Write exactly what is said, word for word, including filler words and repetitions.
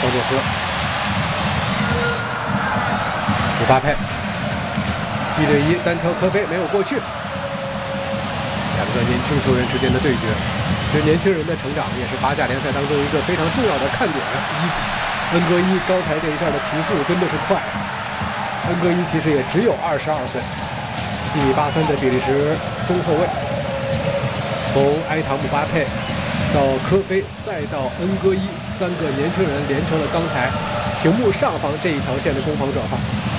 桑托斯，姆巴佩一对一单挑科菲没有过去。两个年轻球员之间的对决，其实年轻人的成长也是法甲联赛当中一个非常重要的看点。恩格伊刚才这一下的提速真的是快，恩格伊其实也只有二十二岁，一米八三的比利时中后卫，从埃塔姆巴佩到科菲再到恩戈伊，三个年轻人连成了刚才屏幕上方这一条线的攻防转换。